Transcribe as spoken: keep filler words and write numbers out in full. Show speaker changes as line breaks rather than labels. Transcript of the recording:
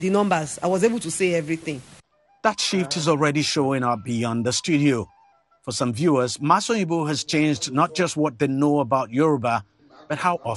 the numbers. I was able to say everything.
That shift is already showing up beyond the studio. For some viewers, Masoyibo has changed not just what they know about Yoruba, but how often